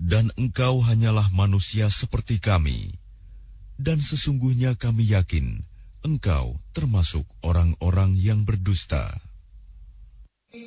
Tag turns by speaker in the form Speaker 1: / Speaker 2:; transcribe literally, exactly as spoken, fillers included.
Speaker 1: Dan engkau hanyalah manusia seperti kami. Dan sesungguhnya kami yakin engkau termasuk orang-orang yang berdusta.